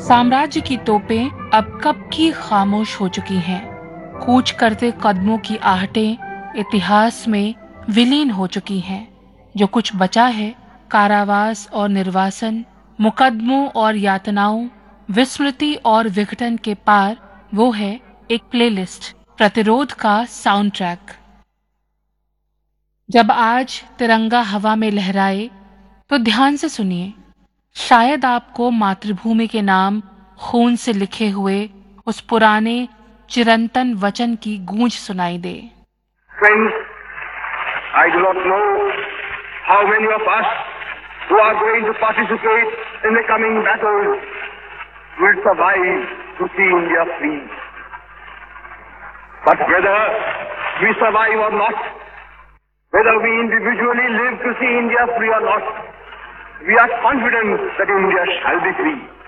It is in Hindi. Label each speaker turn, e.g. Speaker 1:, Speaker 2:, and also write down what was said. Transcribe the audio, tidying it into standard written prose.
Speaker 1: साम्राज्य की तोपें अब कब की खामोश हो चुकी हैं। कूच करते कदमों की आहटें इतिहास में विलीन हो चुकी हैं। जो कुछ बचा है कारावास और निर्वासन, मुकदमों और यातनाओं, विस्मृति और विघटन के पार, वो है एक प्लेलिस्ट, प्रतिरोध का साउंड ट्रैक। जब आज तिरंगा हवा में लहराए तो ध्यान से सुनिए। शायद आपको मातृभूमि के नाम खून से लिखे हुए उस पुराने चिरंतन वचन की गूंज सुनाई दे।
Speaker 2: Friends, I do not know how many of us who are going to participate in the coming battles will survive to see India free. But whether we survive or not, whether we individually live to see India free or not, we are confident that India shall be free.